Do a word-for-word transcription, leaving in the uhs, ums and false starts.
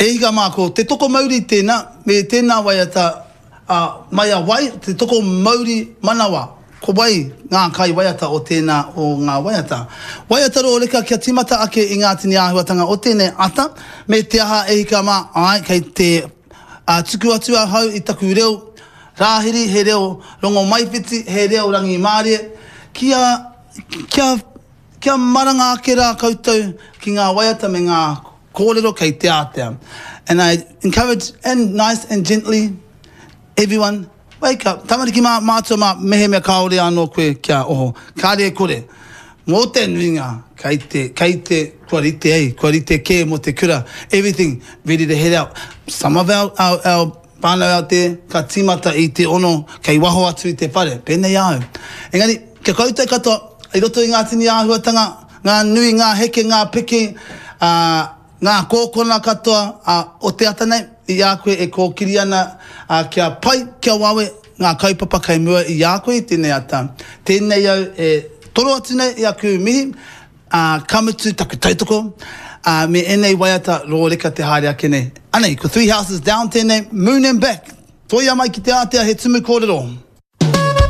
E hika māko, te toko mauri tēnā, me tēnā waiata, uh, mai a wai, te toko mauri manawa, ko wai ngā kai waiata o tēnā o ngā waiata. Waiata ro reka kia timata ake i ngā tini āhuatanga o tēnei ata, me te aha e hika mā, ai, kei te uh, tuku atua hau i taku reo, rāhiri he reo, rongo maipiti he reo rangi mārie, kia, kia, kia maranga ake rā koutou ki ngā waiata me ngā kōrero kei te ātea. And I encourage, and nice and gently, everyone, wake up. Tamariki mā mātua mā mehe mea kaore anō koe kia oho. Kāre e kore. Mō te nuinga, kei te, kei te, kua rite ei, kua rite kē mō te kura. Everything ready to head out. Some of our, our, our whānau out there, ka timata i te ono, kei waho atu i te whare. Pēnei au. Engari, kia koutou katoa, i roto i ngā tini āhuatanga, ngā nui, ngā heke, ngā peke, uh, ngā kōkona katoa uh, o te ata nei, i a koe e kōkiri ana uh, kia pai, kia wawe, ngā kaupapa kei mua i a koe i tēnei ata. Tēnei au e toro atu nei i a ku mihi, uh, kamutu taku tautoko, uh, me enei waiata ro reka te haere ake nei. Anei, ko three houses down tēnei, moon and back. Toi amai ki te atea he tumu kōrero.